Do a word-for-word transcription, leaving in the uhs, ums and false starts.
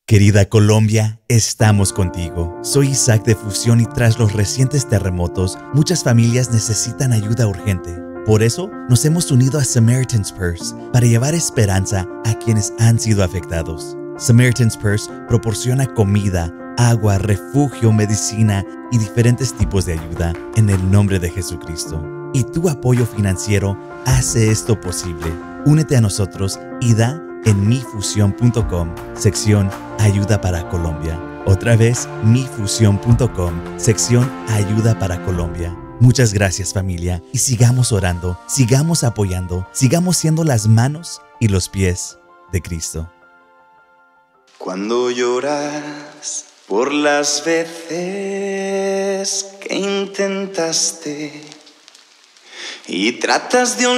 Querida Colombia, estamos contigo. Soy Isaac de Fusión y tras los recientes terremotos, muchas familias necesitan ayuda urgente. Por eso, nos hemos unido a Samaritan's Purse para llevar esperanza a quienes han sido afectados. Samaritan's Purse proporciona comida, agua, refugio, medicina y diferentes tipos de ayuda en el nombre de Jesucristo. Y tu apoyo financiero hace esto posible. Únete a nosotros y da en mi fusión punto com, sección Ayuda para Colombia. Otra vez, mi fusión punto com, sección Ayuda para Colombia. Muchas gracias, familia, y sigamos orando, sigamos apoyando, sigamos siendo las manos y los pies de Cristo. Cuando lloras por las veces que intentaste y tratas de